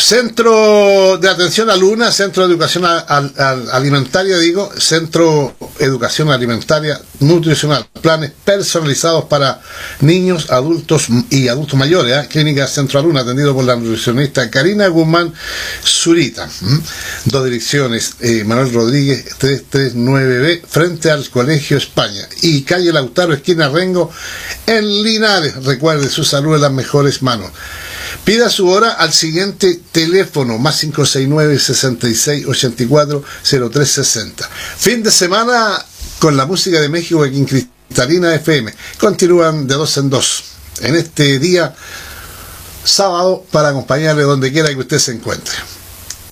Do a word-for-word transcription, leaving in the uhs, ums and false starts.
Centro de Atención Alumna, Centro de Educación a, a, a, Alimentaria, digo, Centro Educación Alimentaria Nutricional, planes personalizados para niños, adultos y adultos mayores, ¿eh? Clínica Centro Alumna, atendido por la nutricionista Karina Guzmán Zurita. ¿Mm? Dos direcciones, eh, Manuel Rodríguez trescientos treinta y nueve B, frente al Colegio España, y calle Lautaro, esquina Rengo, en Linares. Recuerde, su salud en las mejores manos. Pida su hora al siguiente teléfono, más cinco seis nueve, sesenta y seis, ochenta y cuatro, cero tres sesenta. Fin de semana con la música de México aquí en Cristalina F M. Continúan de dos en dos en este día sábado para acompañarle donde quiera que usted se encuentre.